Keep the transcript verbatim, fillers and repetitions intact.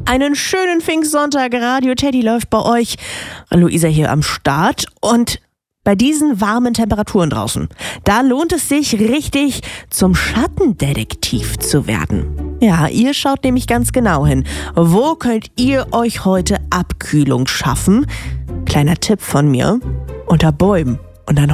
Einen schönen Pfingstsonntag. Radio Teddy läuft bei euch. Luisa hier am Start. Und bei diesen warmen Temperaturen draußen, da lohnt es sich richtig, zum Schattendetektiv zu werden. Ja, ihr schaut nämlich ganz genau hin. Wo könnt ihr euch heute Abkühlung schaffen? Kleiner Tipp von mir: unter Bäumen und dann